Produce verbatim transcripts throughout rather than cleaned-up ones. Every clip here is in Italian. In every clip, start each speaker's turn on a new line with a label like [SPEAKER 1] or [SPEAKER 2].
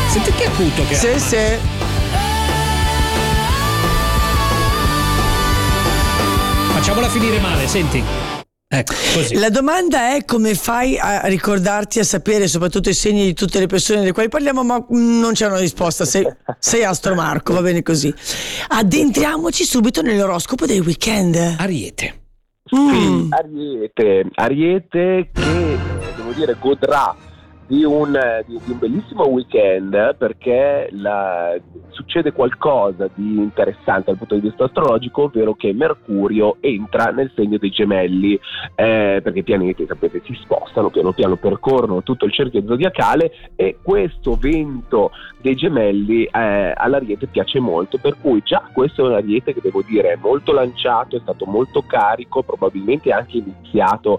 [SPEAKER 1] Senti che acuto che
[SPEAKER 2] Sì,
[SPEAKER 1] è.
[SPEAKER 2] sì.
[SPEAKER 1] Facciamola finire male, senti. Ecco, così.
[SPEAKER 2] La domanda è come fai a ricordarti, a sapere soprattutto i segni di tutte le persone delle quali parliamo, ma non c'è una risposta. Sei, sei Astro Marco, va bene così. Addentriamoci subito nell'oroscopo del weekend.
[SPEAKER 1] Ariete.
[SPEAKER 2] Mm.
[SPEAKER 3] Sì, Ariete, Ariete che eh, devo dire godrà di un, di, di un bellissimo weekend, perché la, succede qualcosa di interessante dal punto di vista astrologico, ovvero che Mercurio entra nel segno dei Gemelli, eh, perché i pianeti, sapete, si spostano piano piano, percorrono tutto il cerchio zodiacale, e questo vento dei Gemelli eh, all'Ariete piace molto, per cui già questo è un Ariete che devo dire è molto lanciato, è stato molto carico, probabilmente anche iniziato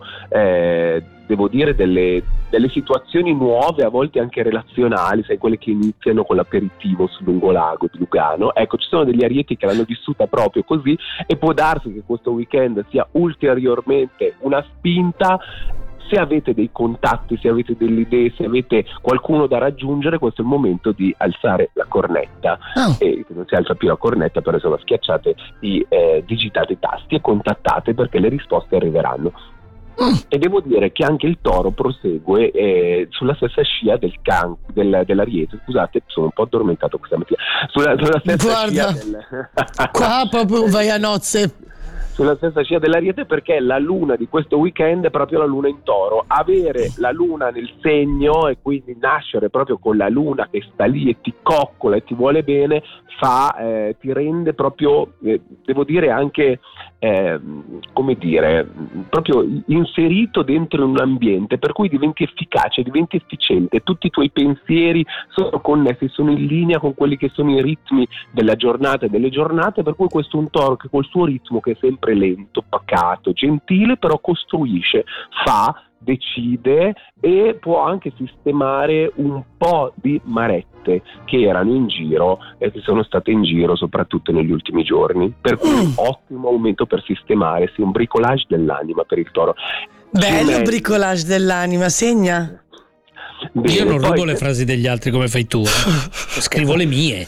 [SPEAKER 3] eh, devo dire delle, delle situazioni nuove, a volte anche relazionali, sai, quelle che iniziano con l'aperitivo sul lungolago di Lugano. Ecco, ci sono degli arieti che l'hanno vissuta proprio così, e può darsi che questo weekend sia ulteriormente una spinta. Se avete dei contatti, se avete delle idee, se avete qualcuno da raggiungere, questo è il momento di alzare la cornetta.
[SPEAKER 2] Oh.
[SPEAKER 3] E se non si alza più la cornetta, però insomma schiacciate i eh, digitate i tasti e contattate, perché le risposte arriveranno. Mm. E devo dire che anche il Toro prosegue eh, sulla stessa scia del can, del, dell'Ariete. Scusate, sono un po' addormentato questa mattina. Sulla, sulla stessa
[SPEAKER 2] Guarda,
[SPEAKER 3] scia del...
[SPEAKER 2] qua proprio vai a nozze.
[SPEAKER 3] Sulla stessa scia dell'Ariete, perché la luna di questo weekend è proprio la luna in Toro. Avere la luna nel segno, e quindi nascere proprio con la luna che sta lì e ti coccola e ti vuole bene, fa eh, ti rende proprio, eh, devo dire anche eh, come dire, proprio inserito dentro un ambiente per cui diventi efficace, diventi efficiente, tutti i tuoi pensieri sono connessi, sono in linea con quelli che sono i ritmi della giornata e delle giornate, per cui questo è un Toro che col suo ritmo, che è sempre lento, pacato, gentile, però costruisce, fa, decide e può anche sistemare un po' di marette che erano in giro e che sono state in giro soprattutto negli ultimi giorni, per cui mm. ottimo momento per sistemare, sì, un bricolage dell'anima per il Toro.
[SPEAKER 2] Bello
[SPEAKER 3] Gemelli.
[SPEAKER 2] Bricolage dell'anima, segna.
[SPEAKER 1] Bene, io non
[SPEAKER 3] poi...
[SPEAKER 1] rubo le frasi degli altri come fai tu, eh. Scrivo le mie.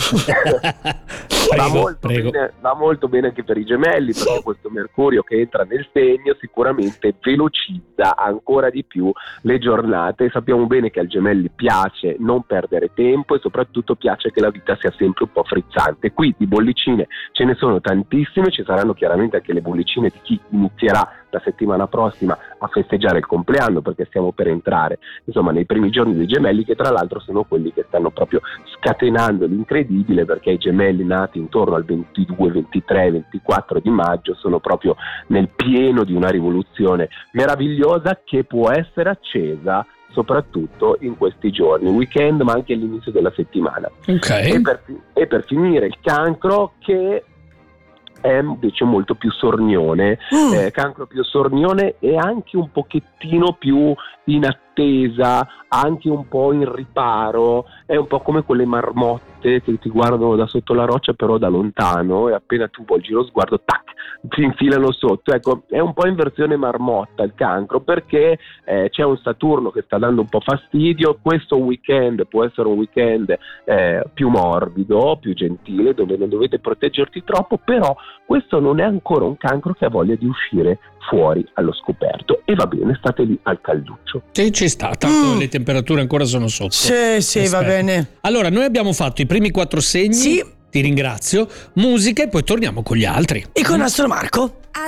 [SPEAKER 3] va,
[SPEAKER 1] prego,
[SPEAKER 3] molto
[SPEAKER 1] prego.
[SPEAKER 3] Bene, va molto bene anche per i Gemelli, perché questo Mercurio che entra nel segno sicuramente velocizza ancora di più le giornate. Sappiamo bene che al Gemelli piace non perdere tempo e soprattutto piace che la vita sia sempre un po' frizzante. Qui di bollicine ce ne sono tantissime, ci saranno chiaramente anche le bollicine di chi inizierà la settimana prossima a festeggiare il compleanno, perché stiamo per entrare insomma nei primi giorni dei Gemelli, che tra l'altro sono quelli che stanno proprio scatenando l'incredibile, perché i Gemelli nati intorno al ventidue, ventitré, ventiquattro di maggio sono proprio nel pieno di una rivoluzione meravigliosa che può essere accesa soprattutto in questi giorni, weekend, ma anche all'inizio della settimana.
[SPEAKER 1] Okay.
[SPEAKER 3] E per, e per finire il Cancro, che è invece molto più sornione, mm. eh, Cancro più sornione e anche un pochettino più in attesa, anche un po' in riparo, è un po' come quelle marmotte che ti guardano da sotto la roccia però da lontano, e appena tu volgi lo sguardo, tac, ti infilano sotto. Ecco, è un po' in versione marmotta il Cancro, perché eh, c'è un Saturno che sta dando un po' fastidio. Questo weekend può essere un weekend eh, più morbido, più gentile, dove non dovete proteggerti troppo, però questo non è ancora un Cancro che ha voglia di uscire fuori allo scoperto, e va bene, state lì al calduccio.
[SPEAKER 1] Sì, ci sta, tanto mm. le temperature ancora sono sotto.
[SPEAKER 2] Sì, sì,
[SPEAKER 1] Aspetta.
[SPEAKER 2] Va bene.
[SPEAKER 1] Allora, noi abbiamo fatto i primi quattro segni.
[SPEAKER 2] Sì.
[SPEAKER 1] Ti ringrazio. Musica, e poi torniamo con gli altri.
[SPEAKER 2] E con Astro Marco.